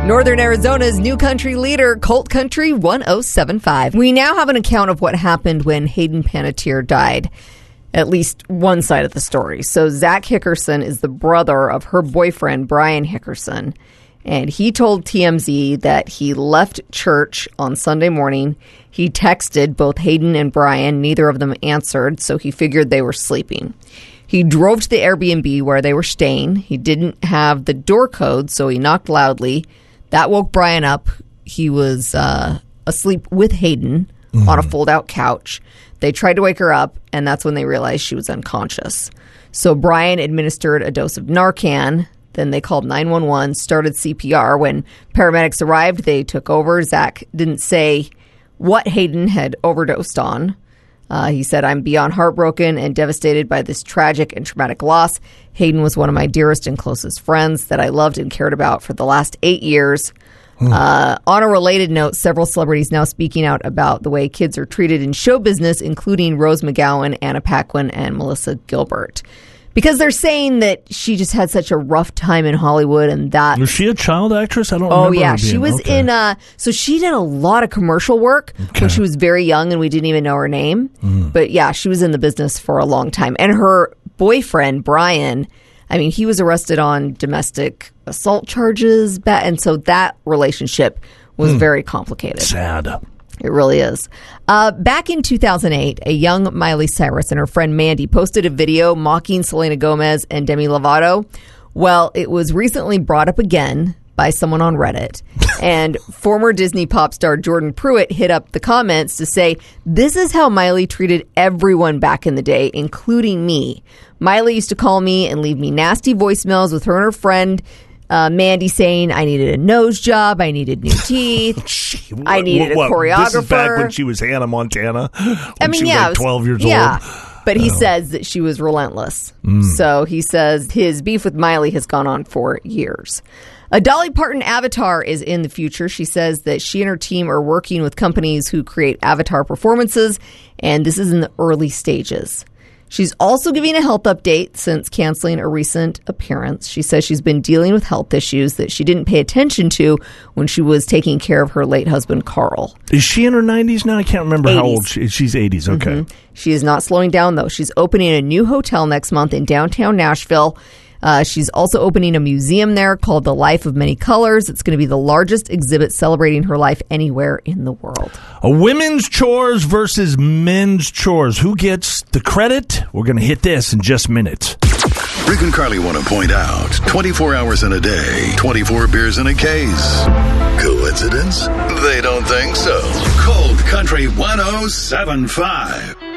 Northern Arizona's new country leader, Colt Country 1075. We now have an account of what happened when Hayden Panettiere died. At least one side of the story. So Zach Hickerson is the brother of her boyfriend, Brian Hickerson. And he told TMZ that he left church on Sunday morning. He texted both Hayden and Brian. Neither of them answered, so he figured they were sleeping. He drove to the Airbnb where they were staying. He didn't have the door code, so he knocked loudly. That woke Brian up. He was asleep with Hayden on a fold-out couch. They tried to wake her up, and that's when they realized she was unconscious. So Brian administered a dose of Narcan. Then they called 911, started CPR. When paramedics arrived, they took over. Zach didn't say what Hayden had overdosed on. He said, "I'm beyond heartbroken and devastated by this tragic and traumatic loss. Hayden was one of my dearest and closest friends that I loved and cared about for the last 8 years." On a related note, several celebrities now speaking out about the way kids are treated in show business, including Rose McGowan, Anna Paquin, and Melissa Gilbert. Because they're saying that she just had such a rough time in Hollywood, and that... Was she a child actress? I don't remember. Oh, yeah. She was in... So she did a lot of commercial work when she was very young, and we didn't even know her name. But yeah, she was in the business for a long time. And her boyfriend, Brian, I mean, he was arrested on domestic assault charges. And so that relationship was very complicated. Sad. It really is. Back in 2008, a young Miley Cyrus and her friend Mandy posted a video mocking Selena Gomez and Demi Lovato. Well, it was recently brought up again by someone on Reddit. And former Disney pop star Jordan Pruitt hit up the comments to say, "This is how Miley treated everyone back in the day, including me. Miley used to call me and leave me nasty voicemails with her and her friend Mandy saying I needed a nose job, I needed new teeth, I needed a choreographer." This is back when she was Hannah Montana. She was like 12 years old. But he says that she was relentless. So he says his beef with Miley has gone on for years. A Dolly Parton avatar is in the future. She says that she and her team are working with companies who create avatar performances, and this is in the early stages. She's also giving a health update since canceling a recent appearance. She says she's been dealing with health issues that she didn't pay attention to when she was taking care of her late husband, Carl. Is she in her 90s now? I can't remember 80s. How old she is. She's 80s, okay. She is not slowing down, though. She's opening a new hotel next month in downtown Nashville. She's also opening a museum there called The Life of Many Colors. It's going to be the largest exhibit celebrating her life anywhere in the world. A women's chores versus men's chores. Who gets the credit? We're going to hit this in just minutes. Rick and Carly want to point out 24 hours in a day, 24 beers in a case. Coincidence? They don't think so. Cold Country 1075.